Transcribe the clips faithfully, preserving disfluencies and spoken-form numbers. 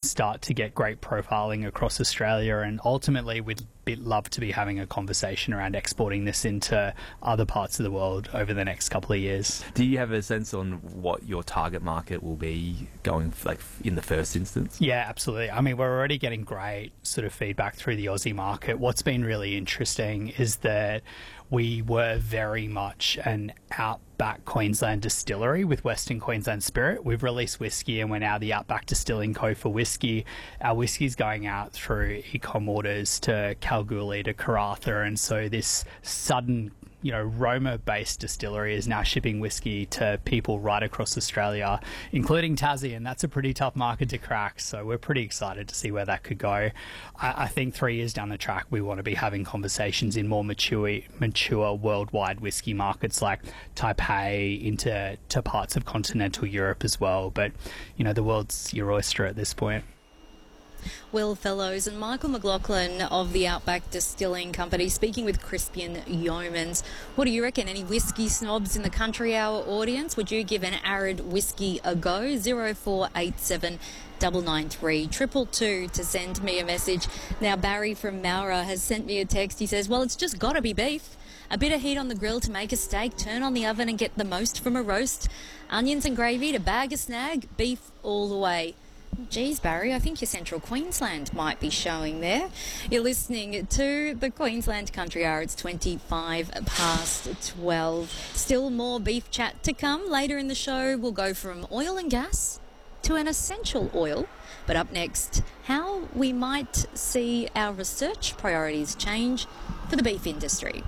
start to get great profiling across Australia, and ultimately we'd be, love to be having a conversation around exporting this into other parts of the world over the next couple of years. Do you have a sense on what your target market will be going like in the first instance? Yeah, absolutely. I mean, we're already getting great sort of feedback through the Aussie market. What's been really interesting is that we were very much an outback Queensland distillery with Western Queensland Spirit. We've released whiskey and we're now the Outback Distilling Co. for whiskey. Our whiskey's going out through e-com orders to Kalgoorlie, to Karratha, and so this sudden, you know, Roma-based distillery is now shipping whiskey to people right across Australia, including Tassie, and that's a pretty tough market to crack, so we're pretty excited to see where that could go. I, I think three years down the track, we want to be having conversations in more mature, mature worldwide whiskey markets like Taipei, into to parts of continental Europe as well, but, you know, the world's your oyster at this point. Will Fellows and Michael McLaughlin of the Outback Distilling Company speaking with Crispian Yeomans. What do you reckon? Any whiskey snobs in the Country Hour audience? Would you give an arid whiskey a go? zero four eight seven nine nine three triple two to send me a message. Now Barry from Mowra has sent me a text. He says, well, it's just got to be beef. A bit of heat on the grill to make a steak, turn on the oven and get the most from a roast. Onions and gravy to bag a snag, beef all the way. Geez, Barry, I think your Central Queensland might be showing there. You're listening to the Queensland Country Hour. It's twenty-five past twelve. Still more beef chat to come. Later in the show, we'll go from oil and gas to an essential oil. But up next, how we might see our research priorities change for the beef industry.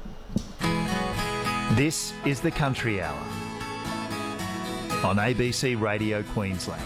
This is the Country Hour on A B C Radio Queensland.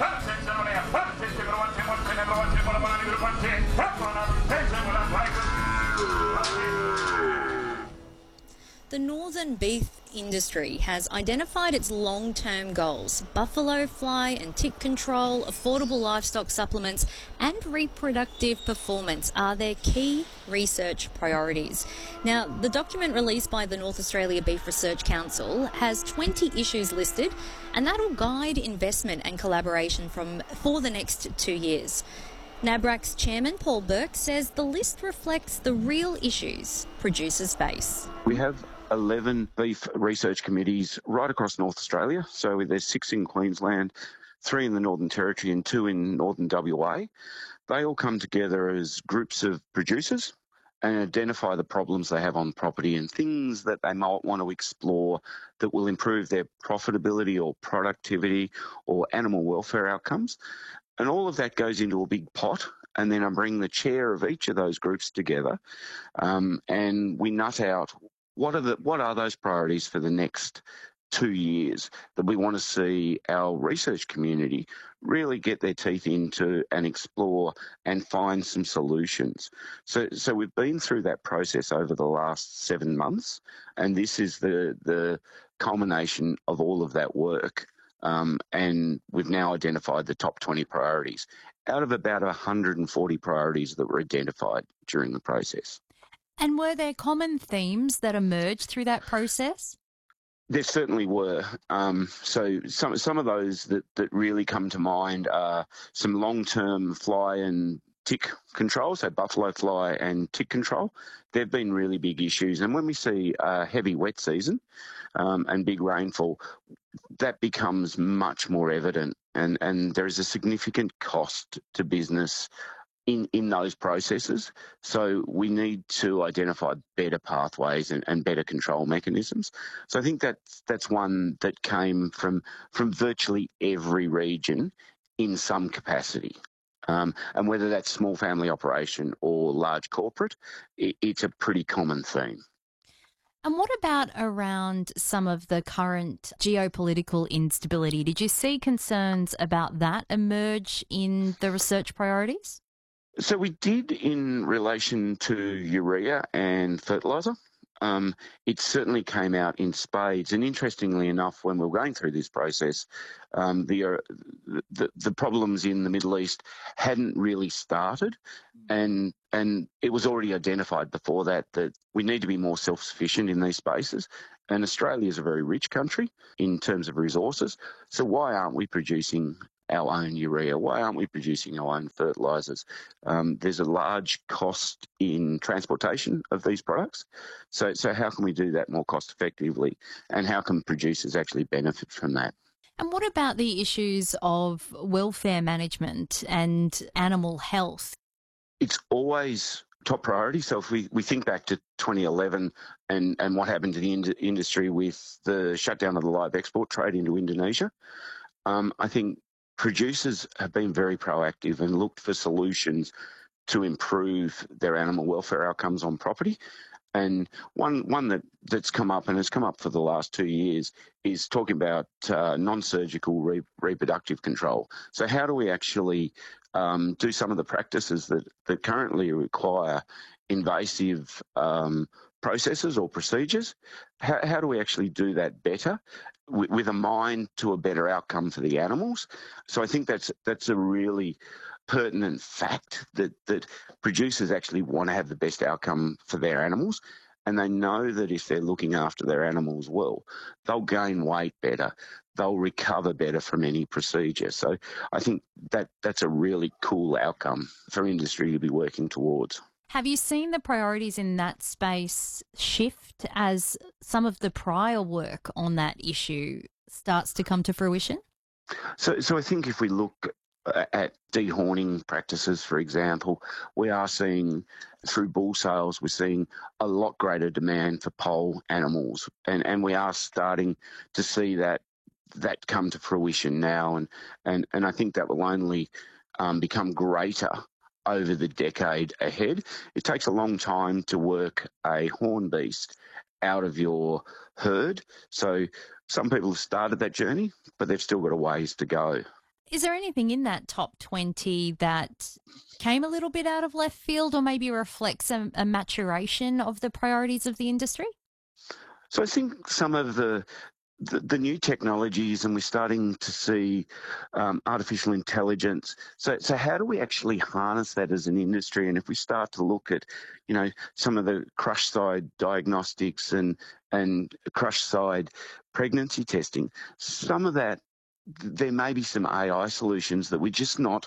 The northern beef industry has identified its long-term goals. Buffalo fly and tick control, affordable livestock supplements and reproductive performance are their key research priorities. Now, the document released by the North Australia Beef Research Council has twenty issues listed, and that'll guide investment and collaboration from for the next two years. NABRAC's chairman, Paul Burke, says the list reflects the real issues producers face. We have eleven beef research committees right across North Australia. So there's six in Queensland, three in the Northern Territory and two in Northern W A. They all come together as groups of producers and identify the problems they have on property and things that they might want to explore that will improve their profitability or productivity or animal welfare outcomes. And all of that goes into a big pot, and then I bring the chair of each of those groups together, um, and we nut out what are the what are those priorities for the next two years that we want to see our research community really get their teeth into and explore and find some solutions. So, so we've been through that process over the last seven months, and this is the the culmination of all of that work. Um, and we've now identified the top twenty priorities out of about one hundred forty priorities that were identified during the process. And were there common themes that emerged through that process? There certainly were. Um, so some some of those that, that really come to mind are some long-term fly and tick control, so buffalo fly and tick control. They've been really big issues. And when we see a heavy wet season um, and big rainfall, that becomes much more evident. And, and there is a significant cost to business in, in those processes. So we need to identify better pathways and, and better control mechanisms. So I think that's, that's one that came from, from virtually every region in some capacity. Um, and whether that's small family operation or large corporate, it, it's a pretty common theme. And what about around some of the current geopolitical instability? Did you see concerns about that emerge in the research priorities? So we did in relation to urea and fertiliser. Um, it certainly came out in spades. And interestingly enough, when we were going through this process, um, the, uh, the the problems in the Middle East hadn't really started. And and it was already identified before that that we need to be more self-sufficient in these spaces. And Australia is a very rich country in terms of resources. So why aren't we producing our own urea? Why aren't we producing our own fertilisers? Um, there's a large cost in transportation of these products. So, so how can we do that more cost effectively? And how can producers actually benefit from that? And what about the issues of welfare management and animal health? It's always top priority. So if we, we think back to twenty eleven and, and what happened to the ind- industry with the shutdown of the live export trade into Indonesia, um, I think producers have been very proactive and looked for solutions to improve their animal welfare outcomes on property. And one one that, that's come up and has come up for the last two years is talking about uh, non-surgical re- reproductive control. So how do we actually um, do some of the practices that, that currently require invasive um, processes or procedures? How, how do we actually do that better with, with a mind to a better outcome for the animals? So I think that's that's a really pertinent fact that, that producers actually want to have the best outcome for their animals, and they know that if they're looking after their animals well, they'll gain weight better, they'll recover better from any procedure. So I think that that's a really cool outcome for industry to be working towards. Have you seen the priorities in that space shift as some of the prior work on that issue starts to come to fruition? So, so I think if we look at dehorning practices, for example, we are seeing through bull sales, we're seeing a lot greater demand for poll animals, and, and we are starting to see that that come to fruition now, and and, and I think that will only um, become greater over the decade ahead. It takes a long time to work a horn beast out of your herd, so some people have started that journey, but they've still got a ways to go. Is there anything in that top twenty that came a little bit out of left field or maybe reflects a, a maturation of the priorities of the industry? So I think some of the the, the new technologies, and we're starting to see um, artificial intelligence. So, so how do we actually harness that as an industry? And if we start to look at, you know, some of the crush side diagnostics and and crush side pregnancy testing, some of that, there may be some A I solutions that we're just not,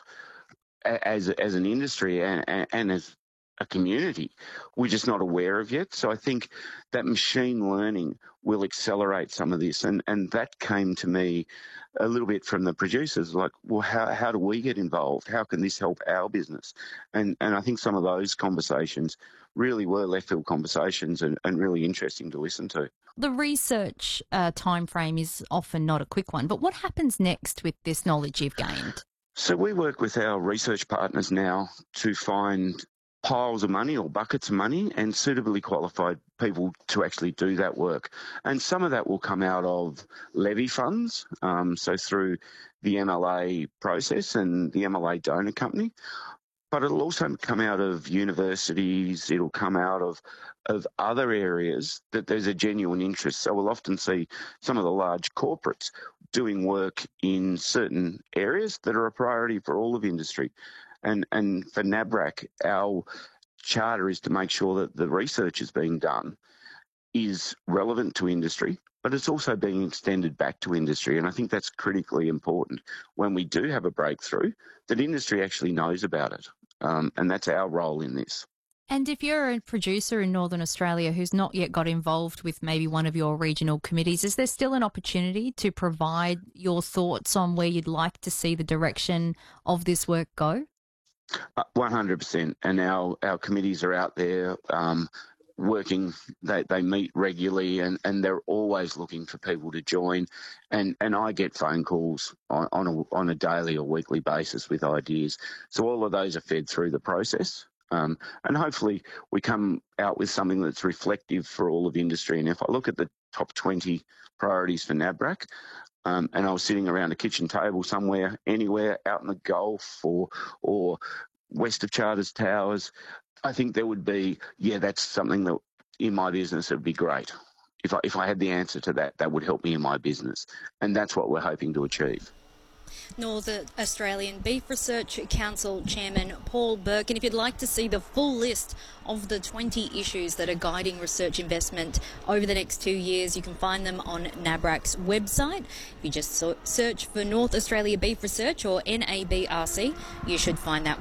as as an industry and, and, and as a community, we're just not aware of yet. So I think that machine learning will accelerate some of this. And, and that came to me a little bit from the producers, like, well, how, how do we get involved? How can this help our business? And and I think some of those conversations really were left field conversations and, and really interesting to listen to. The research uh, time frame is often not a quick one, but what happens next with this knowledge you've gained? So we work with our research partners now to find piles of money or buckets of money and suitably qualified people to actually do that work. And some of that will come out of levy funds, um, so through the M L A process and the M L A donor company. But it'll also come out of universities, it'll come out of of other areas that there's a genuine interest. So we'll often see some of the large corporates doing work in certain areas that are a priority for all of industry. And and for NABRAC, our charter is to make sure that the research is being done is relevant to industry, but it's also being extended back to industry. And I think that's critically important when we do have a breakthrough, that industry actually knows about it. Um, and that's our role in this. And if you're a producer in Northern Australia who's not yet got involved with maybe one of your regional committees, is there still an opportunity to provide your thoughts on where you'd like to see the direction of this work go? Uh, one hundred percent. And our, our committees are out there um, working. They, they meet regularly and, and they're always looking for people to join. And, and I get phone calls on, on, a, on a daily or weekly basis with ideas. So all of those are fed through the process. Um, and hopefully we come out with something that's reflective for all of industry. And if I look at the top twenty priorities for NABRAC, Um, and I was sitting around a kitchen table somewhere, anywhere, out in the Gulf or or west of Charters Towers, I think there would be, yeah, that's something that in my business would be great. If I, if I had the answer to that, that would help me in my business. And that's what we're hoping to achieve. North Australian Beef Research Council Chairman Paul Burke. And if you'd like to see the full list of the twenty issues that are guiding research investment over the next two years, you can find them on NABRAC's website. If you just so- search for North Australia Beef Research or N A B R C, you should find that